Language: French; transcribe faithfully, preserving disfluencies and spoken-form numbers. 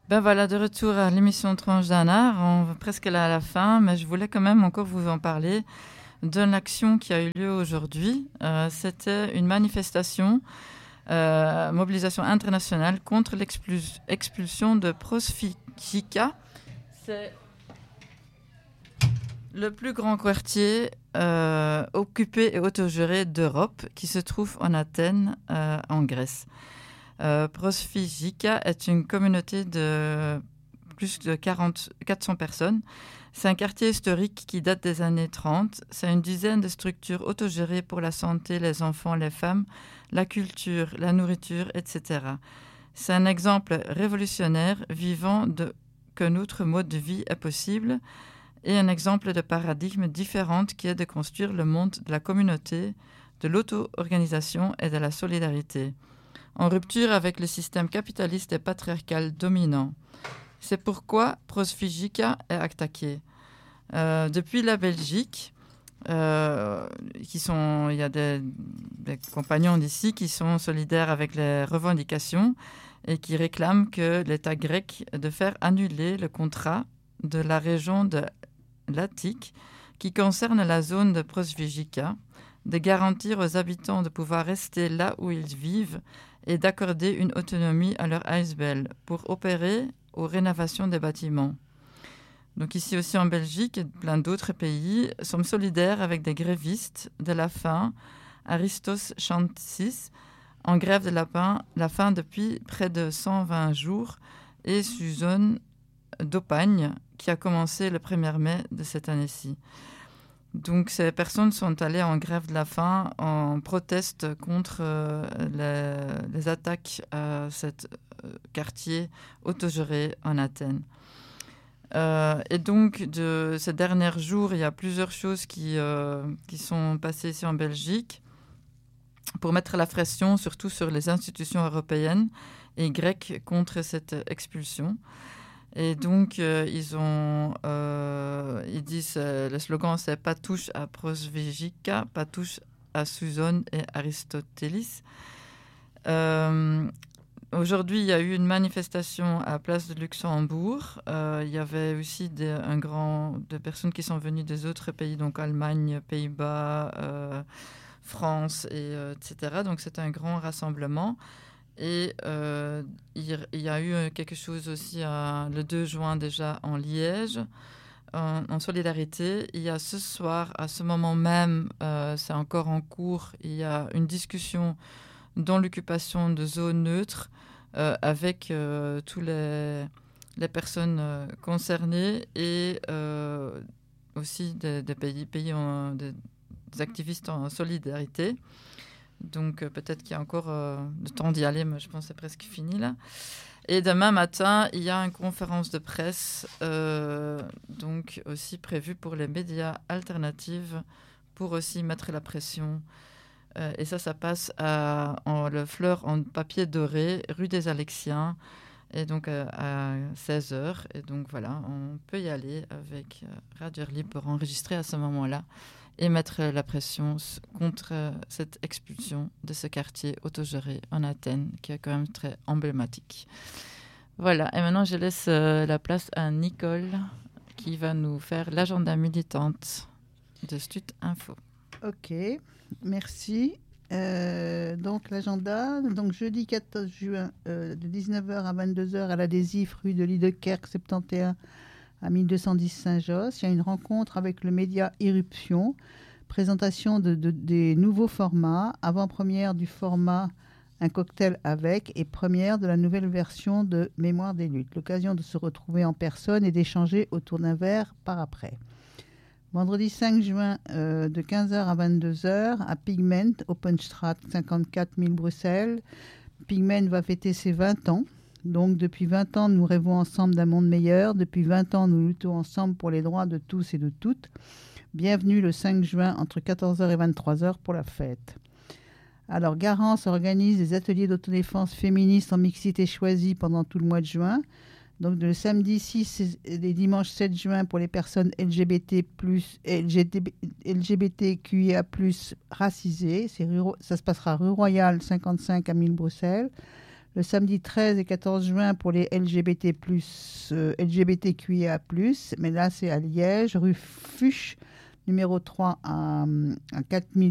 Ben voilà, de retour à l'émission Tranche d'un art. On va presque là à la fin, mais je voulais quand même encore vous en parler d'une action qui a eu lieu aujourd'hui. Euh, c'était une manifestation, euh, mobilisation internationale contre l'expulsion de Prosvijika. C'est le plus grand quartier euh, occupé et autogéré d'Europe qui se trouve en Athènes, euh, en Grèce. Euh, Prosvijika est une communauté de plus de quarante, quatre cents personnes. C'est un quartier historique qui date des années trente. C'est une dizaine de structures autogérées pour la santé, les enfants, les femmes, la culture, la nourriture, et cetera. C'est un exemple révolutionnaire vivant de, que notre mode de vie est possible et un exemple de paradigme différent qui est de construire le monde de la communauté, de l'auto-organisation et de la solidarité, en rupture avec le système capitaliste et patriarcal dominant. C'est pourquoi Prosvijika est attaqué. Euh, depuis la Belgique, euh, qui sont, il y a des, des compagnons d'ici qui sont solidaires avec les revendications et qui réclament que l'État grec de faire annuler le contrat de la région de l'Attique qui concerne la zone de Prosvijika, de garantir aux habitants de pouvoir rester là où ils vivent et d'accorder une autonomie à leur A S B L pour opérer aux rénovations des bâtiments. Donc ici aussi en Belgique et plein d'autres pays, sommes solidaires avec des grévistes de la faim, Aristos Chantis, en grève de la faim, la faim depuis près de cent vingt jours, et Suzanne d'Opagne, qui a commencé le premier mai de cette année-ci. Donc ces personnes sont allées en grève de la faim en proteste contre euh, les, les attaques à cet euh, quartier autogéré en Athènes. Euh, et donc de ces derniers jours, il y a plusieurs choses qui, euh, qui sont passées ici en Belgique pour mettre la pression surtout sur les institutions européennes et grecques contre cette expulsion. Et donc, euh, ils ont, euh, ils disent, euh, le slogan, c'est « Pas touche à Prosvijika, pas touche à Suzanne et Aristotélis ». Euh, aujourd'hui, il y a eu une manifestation à Place de Luxembourg. Euh, il y avait aussi des, un grand, des personnes qui sont venues des autres pays, donc Allemagne, Pays-Bas, euh, France, et, euh, et cetera. Donc, c'était un grand rassemblement. Et euh, il, il y a eu quelque chose aussi euh, le deux juin déjà en Liège, en, en solidarité. Il y a ce soir, à ce moment même, euh, c'est encore en cours, il y a une discussion dans l'occupation de zones neutres euh, avec euh, tous les, les personnes euh, concernées et euh, aussi des, des pays, pays en, des, des activistes en solidarité. Donc euh, peut-être qu'il y a encore euh, le temps d'y aller, mais je pense que c'est presque fini là. Et demain matin, il y a une conférence de presse, euh, donc aussi prévue pour les médias alternatifs, pour aussi mettre la pression. Euh, et ça, ça passe à en, le Fleur en papier doré, rue des Alexiens, et donc euh, à seize heures. Et donc voilà, on peut y aller avec euh, Radio Libre pour enregistrer à ce moment-là et mettre la pression contre cette expulsion de ce quartier autogéré en Athènes, qui est quand même très emblématique. Voilà, et maintenant je laisse euh, la place à Nicole, qui va nous faire l'agenda militante de Stut Info. Ok, merci. Euh, donc l'agenda, donc jeudi quatorze juin, euh, de dix-neuf heures à vingt-deux heures à l'Adhésif, rue de Liedekerk, soixante et onze à mille deux cent dix Saint-Josse. Il y a une rencontre avec le média Irruption, présentation de, de, des nouveaux formats, avant-première du format Un cocktail avec et première de la nouvelle version de Mémoire des luttes. L'occasion de se retrouver en personne et d'échanger autour d'un verre par après. Vendredi cinq juin, euh, de quinze heures à vingt-deux heures, à Pigment, Openstraat cinquante-quatre mille Bruxelles. Pigment va fêter ses vingt ans. Donc, depuis vingt ans, nous rêvons ensemble d'un monde meilleur. Depuis vingt ans, nous luttons ensemble pour les droits de tous et de toutes. Bienvenue le cinq juin, entre quatorze heures et vingt-trois heures pour la fête. Alors, Garance organise des ateliers d'autodéfense féministe en mixité choisie pendant tout le mois de juin. Donc, le samedi six et les dimanches sept juin pour les personnes L G B T plus, L G B T Q I A plus, racisées. C'est rue, ça se passera rue Royale cinquante-cinq à mille Bruxelles. Le samedi treize et quatorze juin pour les L G B T plus, euh, L G B T Q I A plus, mais là c'est à Liège, rue Fuchs, numéro trois à, à quatre mille